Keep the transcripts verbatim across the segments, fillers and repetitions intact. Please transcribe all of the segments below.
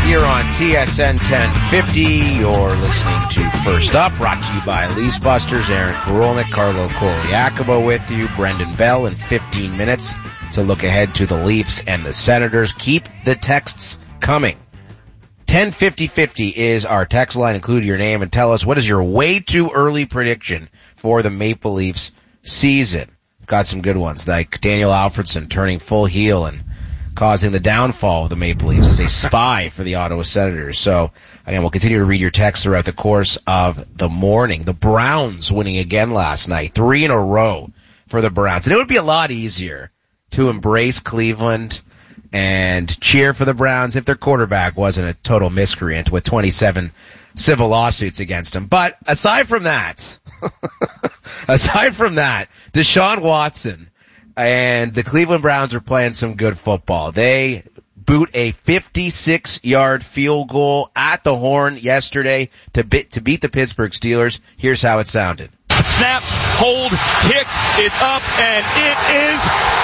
here on T S N ten fifty. You're listening to First Up, brought to you by Lease Busters. Aaron Karolnik, Carlo Koliakovo with you. Brendan Bell in fifteen minutes to look ahead to the Leafs and the Senators. Keep the texts coming. ten fifty fifty is our text line. Include your name and tell us what is your way too early prediction for the Maple Leafs season. Got some good ones, like Daniel Alfredsson turning full heel and causing the downfall of the Maple Leafs as a spy for the Ottawa Senators. So, again, we'll continue to read your texts throughout the course of the morning. The Browns winning again last night, three in a row for the Browns. And it would be a lot easier to embrace Cleveland and cheer for the Browns if their quarterback wasn't a total miscreant with twenty-seven civil lawsuits against him. But aside from that, aside from that, Deshaun Watson and the Cleveland Browns are playing some good football. They boot a fifty-six yard field goal at the Horn yesterday to beat, to beat the Pittsburgh Steelers. Here's how it sounded. Snap, hold, kick, it's up, and it is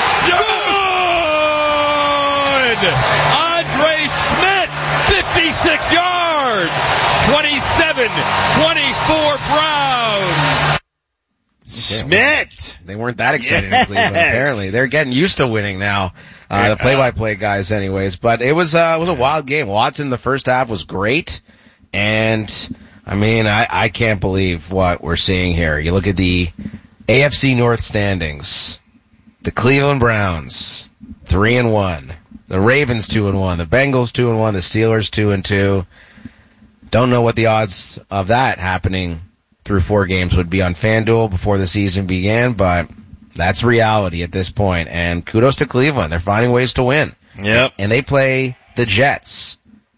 good! Andre Schmidt, fifty-six yards, twenty-seven twenty-four Browns. Schmidt! They weren't that excited yes. in Cleveland, apparently. They're getting used to winning now. Uh, yeah. The play-by-play guys anyways. But it was, uh, it was a wild game. Watson in the first half was great. And, I mean, I, I can't believe what we're seeing here. You look at the A F C North standings. The Cleveland Browns, three and one. The Ravens, two and one. The Bengals, two and one. The Steelers, two and two. Don't know what the odds of that happening through four games would be on FanDuel before the season began, but that's reality at this point. And kudos to Cleveland. They're finding ways to win. Yep. And they play the Jets.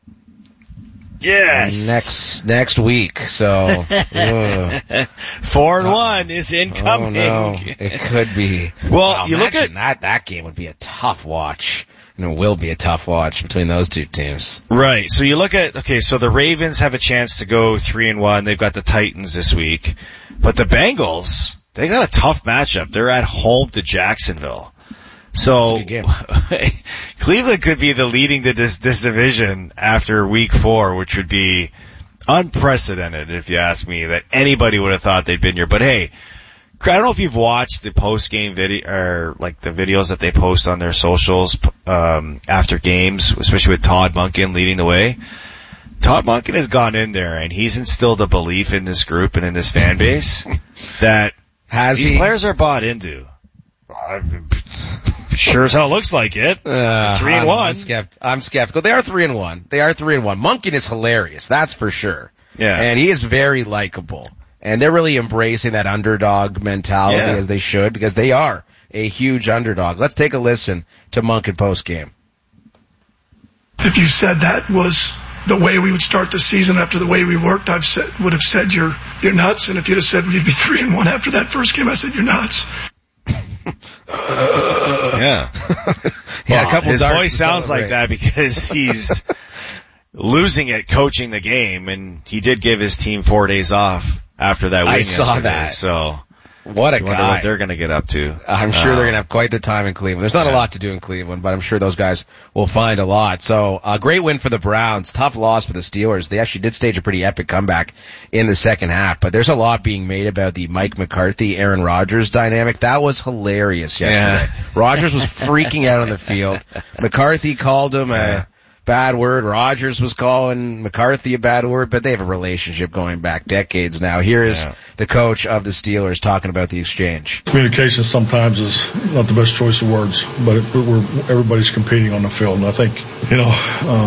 Yes. Next, next week. So, four and uh, one is incoming. Oh no, it could be. Well, wow, you look at that, that game would be a tough watch. And it will be a tough watch between those two teams. Right. So you look at, okay, so the Ravens have a chance to go three and one. They've got the Titans this week. But the Bengals, they got a tough matchup. They're at home to Jacksonville. So Cleveland could be the leading to this, this division after week four, which would be unprecedented if you ask me, that anybody would have thought they'd been here. But hey, I don't know if you've watched the post-game video, or like the videos that they post on their socials, um, after games, especially with Todd Monken leading the way. Todd Monken has gone in there and he's instilled a belief in this group and in this fan base that has these he? players are bought into. Sure as hell looks like it. Uh, three and I'm, one. I'm, skept- I'm skeptical. They are three and one. They are three and one. Monken is hilarious. That's for sure. Yeah. And he is very likable. And they're really embracing that underdog mentality yeah. as they should, because they are a huge underdog. Let's take a listen to Monken post game. If you said that was the way we would start the season after the way we worked, I've said, would have said you're, you're nuts. And if you'd have said we'd be three and one after that first game, I said you're nuts. uh, yeah. yeah, a couple his darts voice sounds like that because he's losing it coaching the game, and he did give his team four days off after that win I yesterday. saw that. So what a I wonder guy. what they're going to get up to. I'm sure uh, they're going to have quite the time in Cleveland. There's not yeah. a lot to do in Cleveland, but I'm sure those guys will find a lot. So a great win for the Browns. Tough loss for the Steelers. They actually did stage a pretty epic comeback in the second half, but there's a lot being made about the Mike McCarthy, Aaron Rodgers dynamic. That was hilarious yesterday. Yeah. Rodgers was freaking out on the field. McCarthy called him a bad word. Rodgers was calling McCarthy a bad word, but they have a relationship going back decades now. Here is yeah. the coach of the Steelers talking about the exchange. Communication sometimes is not the best choice of words, but it, we're, everybody's competing on the field. And I think, you know, uh,